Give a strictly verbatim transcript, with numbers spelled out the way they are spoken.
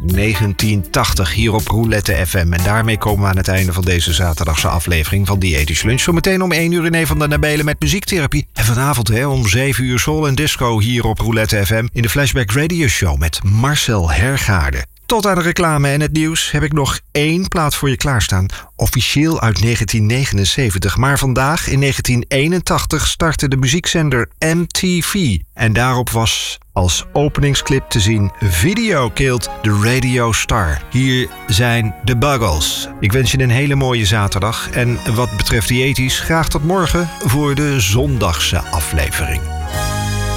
negentien tachtig hier op Roulette F M. En daarmee komen we aan het einde van deze zaterdagse aflevering van The ethisch Lunch. Zometeen om één uur René van der Nabelen met muziektherapie. En vanavond hè, om zeven uur Soul en Disco hier op Roulette F M in de Flashback Radio Show met Marcel Hergaarde. Tot aan de reclame en het nieuws heb ik nog één plaat voor je klaarstaan. Officieel uit negentien negenenzeventig. Maar vandaag, in negentien eenentachtig, startte de muziekzender M T V. En daarop was als openingsclip te zien Video Killed the Radio Star. Hier zijn de Buggles. Ik wens je een hele mooie zaterdag. En wat betreft The ethisch, graag tot morgen voor de zondagse aflevering.